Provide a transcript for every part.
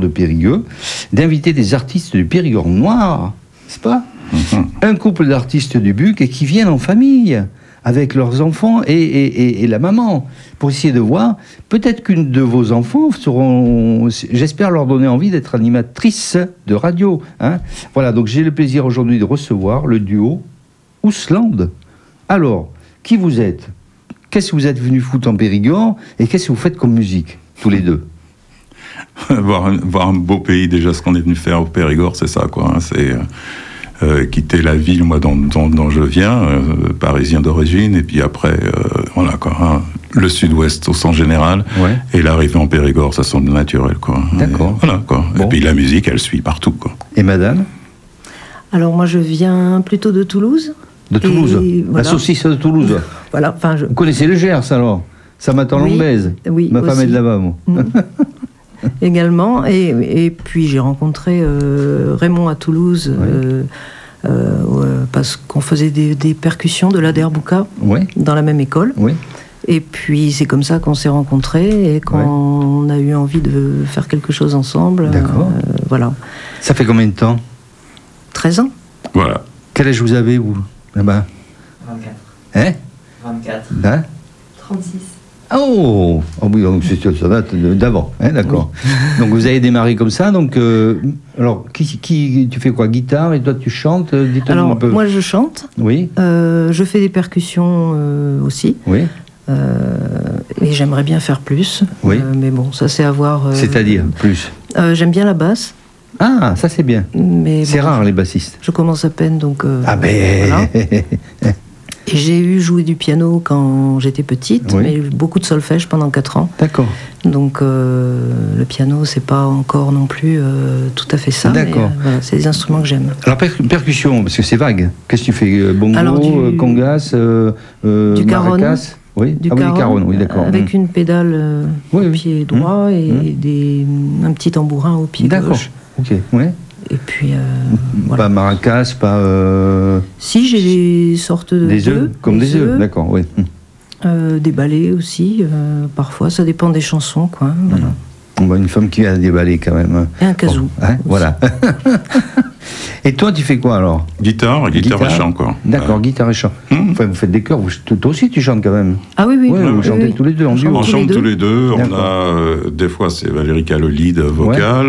de Périgueux, d'inviter des artistes du Périgord noir, n'est-ce pas ? Un couple d'artistes du Buc et qui viennent en famille, avec leurs enfants et la maman, pour essayer de voir, peut-être qu'une de vos enfants seront, j'espère leur donner envie d'être animatrice de radio. Hein. Voilà, donc j'ai le plaisir aujourd'hui de recevoir le duo Ousland. Alors, qui vous êtes ? Qu'est-ce que vous êtes venu foutre en Périgord et qu'est-ce que vous faites comme musique, tous les deux ? voir un beau pays, déjà, ce qu'on est venu faire au Périgord, c'est ça, quoi. Hein, c'est quitter la ville, moi, dont je viens, parisien d'origine, et puis après, voilà, quoi. Hein, le sud-ouest au sens général, ouais. Et l'arrivée en Périgord, ça semble naturel, quoi. D'accord. Et, voilà, quoi. Bon. Et puis la musique, elle suit partout, quoi. Et madame ? Alors, moi, je viens plutôt de Toulouse. De Toulouse, voilà. La saucisse de Toulouse. Voilà, enfin, Vous connaissez le Gers, alors ? Ça m'attend l'Ambaise. Oui, ma femme est de là-bas, moi. Également, et puis j'ai rencontré Raymond à Toulouse, ouais. Parce qu'on faisait des percussions de la Derbouka, ouais. Dans la même école. Ouais. Et puis c'est comme ça qu'on s'est rencontrés et qu'on a eu envie de faire quelque chose ensemble. D'accord. Voilà. Ça fait combien de temps ? 13 ans. Voilà. Quel âge vous avez, vous, là-bas ? 24. Hein ? 24. Hein ? 36. Oh oui, donc ça date d'avant, hein, d'accord. Oui. Donc vous avez démarré comme ça, donc alors tu fais quoi, guitare et toi tu chantes, dites-nous alors, un peu. Moi je chante. Oui. Je fais des percussions aussi. Oui. Et j'aimerais bien faire plus. Oui. Mais bon, ça c'est à voir. C'est-à-dire plus. J'aime bien la basse. Ah, ça c'est bien. Mais c'est rare les bassistes. Je commence à peine, donc. Ah ben. Voilà. Et j'ai joué du piano quand j'étais petite, oui. Mais beaucoup de solfège pendant 4 ans. D'accord. Donc le piano, c'est pas encore non plus tout à fait ça. D'accord. Mais, voilà, c'est des instruments que j'aime. Alors percussion, parce que c'est vague. Qu'est-ce que tu fais ? Bongo, congas, du caron. Maracas. Oui. Du caron, oui, d'accord. Avec une pédale au pied droit et un petit tambourin au pied gauche. D'accord. Ok. Ouais. Et puis voilà. Pas maracas, pas. Si, j'ai des sortes de. Des œufs, comme des œufs, d'accord, oui. Des ballets aussi, parfois, ça dépend des chansons, quoi. Voilà. On voit une femme qui a des ballets quand même. Et un kazoo. Bon, hein, voilà. Et toi, tu fais quoi alors ? Guitare et chant, quoi. D'accord, guitare et chant. Enfin, vous faites des chœurs, toi aussi tu chantes quand même. Ah oui, oui. Ouais, vous chantez tous les deux en duo. On chante tous les deux. On a, des fois, c'est Valérie qui a le lead vocal.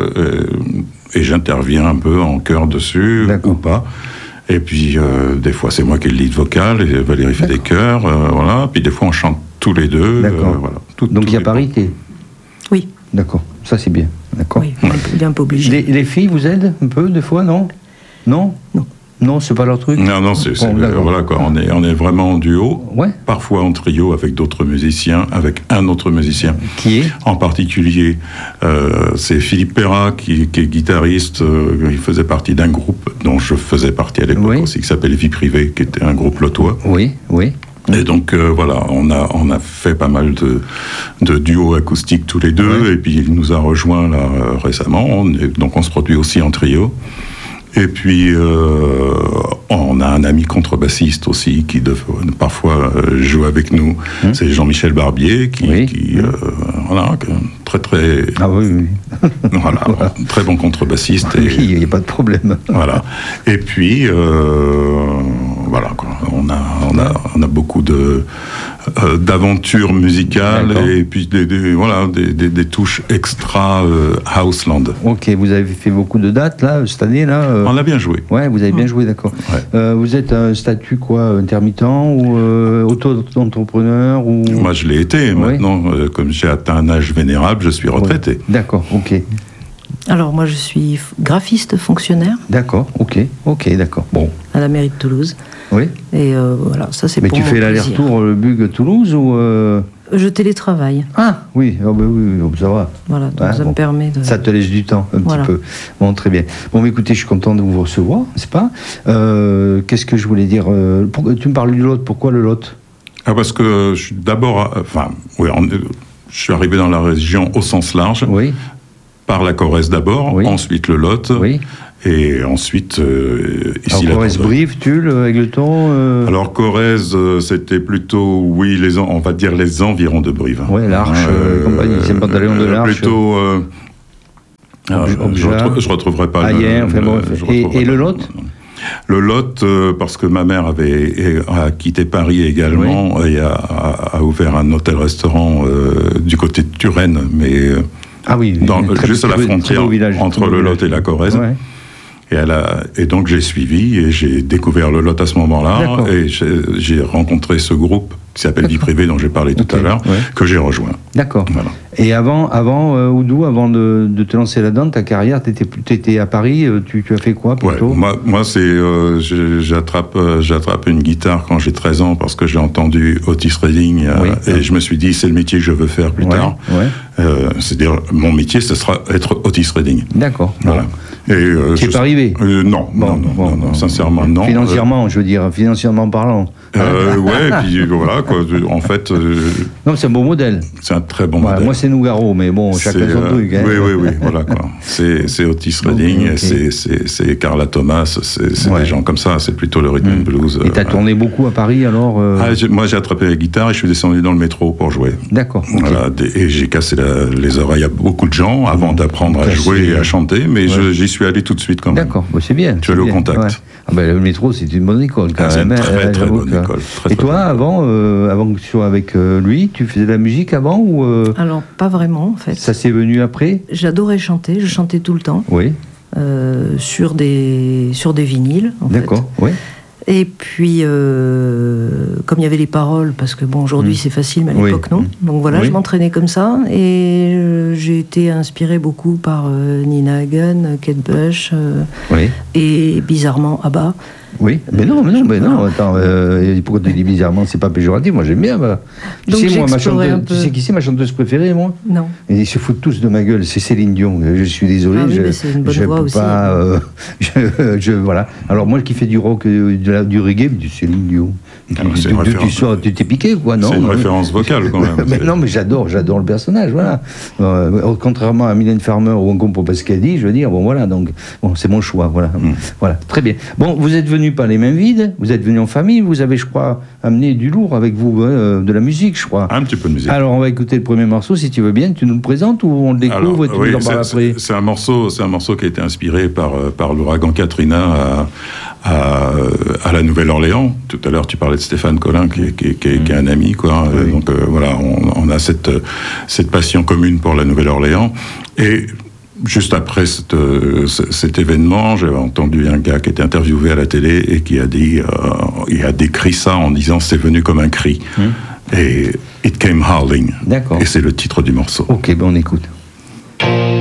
Et j'interviens un peu en chœur dessus, ou pas. Et puis, des fois, c'est moi qui ai le lead vocal, et Valérie fait des chœurs, voilà. Puis des fois, on chante tous les deux. Voilà. Donc, il y a parité ? Oui. D'accord, ça c'est bien. D'accord. Oui, il est un peu obligé. Les filles vous aident un peu, des fois, non ? Non ? Non, c'est pas leur truc. Non, voilà quoi. On est vraiment en duo, parfois en trio avec d'autres musiciens, avec un autre musicien. Qui est ? En particulier, c'est Philippe Perra qui est guitariste. Il faisait partie d'un groupe dont je faisais partie à l'époque aussi, qui s'appelle Vie Privée, qui était un groupe lotois. Oui. Et donc voilà, on a fait pas mal de duos acoustiques tous les deux, et puis il nous a rejoints là récemment. Donc on se produit aussi en trio. Et puis, on a un ami contrebassiste aussi qui parfois joue avec nous. C'est Jean-Michel Barbier, voilà, très très... Ah oui. Voilà, très bon contrebassiste. Oui, il n'y a pas de problème. Voilà. Et puis, voilà, quoi. On a beaucoup d'aventures musicales. D'accord. Et puis des touches extra Houseland. Ok, vous avez fait beaucoup de dates là cette année là. On a bien joué. Ouais, vous avez bien joué, d'accord. Ouais. Vous êtes un statut quoi, intermittent ou auto-entrepreneur ou... Moi, je l'ai été. Maintenant, comme j'ai atteint un âge vénérable, je suis retraité. Ouais. D'accord, ok. Alors moi, je suis graphiste fonctionnaire. D'accord, ok, d'accord. Bon. À la mairie de Toulouse. Oui. Et voilà, ça c'est. Mais pour tu fais l'aller-retour le Buc-Toulouse ou Je télétravaille. Ah oui, ça va. Voilà, donc ça me permet de... Ça te laisse du temps, un petit peu. Bon, très bien. Bon, mais écoutez, je suis content de vous recevoir, n'est-ce pas ? Qu'est-ce que je voulais dire ? Tu me parles du Lot, pourquoi le Lot ? Parce que je suis d'abord... je suis arrivé dans la région au sens large. Oui. Par la Corrèze d'abord, ensuite le Lot. Oui. Et ensuite, ici la Corrèze, Brive, Tulle, Égletons Alors Corrèze, c'était plutôt, on va dire les environs de Brive. Oui, l'Arche, compagnie, c'est le bataillon de l'Arche. Plutôt Je retrouverai pas et le Lot. Le Lot, parce que ma mère a quitté Paris également et a ouvert un hôtel-restaurant du côté de Turenne, mais juste à la frontière entre le Lot et la Corrèze. Ouais. Et donc j'ai suivi et j'ai découvert le Lot à ce moment-là. Et j'ai rencontré ce groupe qui s'appelle Vie Privée, dont j'ai parlé tout à l'heure, que j'ai rejoint. D'accord. Voilà. Et avant Oudou, avant de te lancer là-dedans, ta carrière, tu étais à Paris, tu as fait quoi plutôt? Moi c'est j'attrape une guitare quand j'ai 13 ans parce que j'ai entendu Otis Redding et je me suis dit c'est le métier que je veux faire plus tard. C'est-à-dire mon métier, ce sera être Otis Redding. D'accord. Voilà. Tu n'es pas arrivé? Non, sincèrement non. Financièrement, je veux dire, financièrement parlant. Et puis voilà, quoi. En fait. Non, c'est un beau modèle. C'est un très bon modèle. Moi, c'est Nougaro, mais bon, chacun son truc. Hein. Oui, voilà, quoi. C'est Otis Redding, c'est Carla Thomas, c'est des gens comme ça, c'est plutôt le rhythm and blues. Et t'as tourné beaucoup à Paris, alors moi, j'ai attrapé la guitare et je suis descendu dans le métro pour jouer. D'accord. Voilà, et j'ai cassé les oreilles à beaucoup de gens avant d'apprendre à jouer et à chanter, mais j'y suis allé tout de suite quand même. D'accord, c'est bien. Tu es allé au contact. Ouais. Ah ben, le métro, c'est une bonne école quand même. C'est une très bonne école. Et toi, avant que tu sois avec lui, tu faisais de la musique avant ou Alors, pas vraiment, en fait. Ça s'est venu après? J'adorais chanter, je chantais tout le temps. Oui. Sur des vinyles, en fait. D'accord, oui. Et puis, comme il y avait les paroles, parce que bon, aujourd'hui c'est facile, mais à l'époque non. Donc voilà, je m'entraînais comme ça. Et j'ai été inspirée beaucoup par Nina Hagen, Kate Bush, et bizarrement ABBA. Oui, mais non, attends, pourquoi tu dis bizarrement, c'est pas péjoratif, moi j'aime bien. Tu sais qui c'est ma chanteuse préférée, moi? Non. Et ils se foutent tous de ma gueule, c'est Céline Dion. Je suis désolé, c'est une bonne voix aussi. Voilà. Alors moi qui fais du rock, du reggae, du Céline Dion. Tu t'es piqué, quoi, non? C'est une référence vocale, quand même. Non, mais j'adore le personnage, voilà. Contrairement à Mylène Farmer ou Encore pour Pascali, je veux dire, donc c'est mon choix, voilà. Voilà, très bien. Bon, vous êtes venus pas les mains vides, vous êtes venus en famille, vous avez, je crois, amené du lourd avec vous, de la musique, je crois. Un petit peu de musique. Alors, on va écouter le premier morceau, si tu veux bien, tu nous le présentes ou on le découvre et tu nous en parles après? C'est un morceau qui a été inspiré par l'ouragan Katrina à la Nouvelle-Orléans. Tout à l'heure, tu parlais de Stéphane Collin, qui est un ami, quoi. Oui. Donc voilà, on a cette passion commune pour la Nouvelle-Orléans. Et juste après cet événement, j'avais entendu un gars qui était interviewé à la télé et qui a dit, il a décrit ça en disant c'est venu comme un cri. Et It Came Howling. D'accord. Et c'est le titre du morceau. Ok, on écoute.